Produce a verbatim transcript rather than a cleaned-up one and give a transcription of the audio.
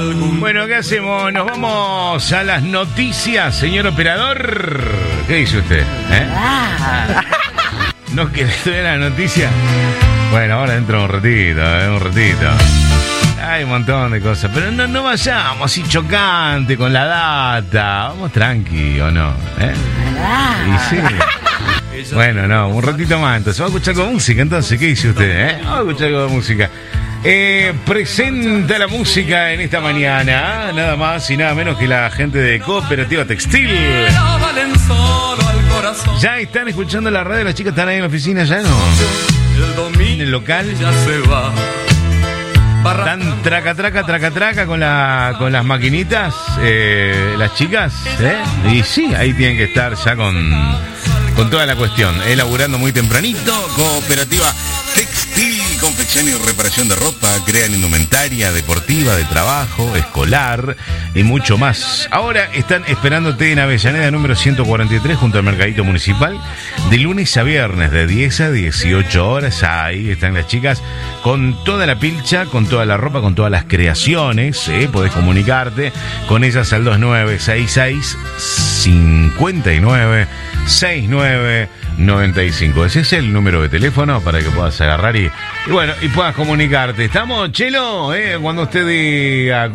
Bueno, ¿qué hacemos? Nos vamos a las noticias, señor operador. ¿Qué dice usted? ¿Eh? ¿No querés ver la noticia? Bueno, ahora dentro de un ratito, ¿eh? un ratito. Hay un montón de cosas, pero no, no vayamos así chocante con la data. Vamos tranqui, ¿o no? ¿Eh? Y sí. Bueno, no, un ratito más. Entonces, vamos a escuchar con música. Entonces, ¿qué dice usted? ¿Eh? Vamos a escuchar algo de música. Eh, presenta la música en esta mañana, nada más y nada menos que la gente de Cooperativa Textil. ¿Ya están escuchando la radio? ¿Las chicas están ahí en la oficina? ¿Ya no? ¿En el local? ¿Están traca, traca, traca, traca con, la, con las maquinitas? Eh, ¿Las chicas? ¿Eh? Y sí, ahí tienen que estar ya con, con toda la cuestión. Elaborando muy tempranito. Cooperativa Textil, confección y reparación de ropa, crean indumentaria deportiva, de trabajo, escolar y mucho más. Ahora están esperándote en Avellaneda número ciento cuarenta y tres junto al Mercadito Municipal, de lunes a viernes de diez a dieciocho horas. Ahí están las chicas con toda la pilcha, con toda la ropa, con todas las creaciones. ¿eh? Podés comunicarte con ellas al dos nueve seis seis, cinco nueve seis nueve noventa y cinco. Ese es el número de teléfono para que puedas agarrar y, y bueno, y puedas comunicarte. ¿Estamos, Chelo? ¿Eh? Cuando usted diga.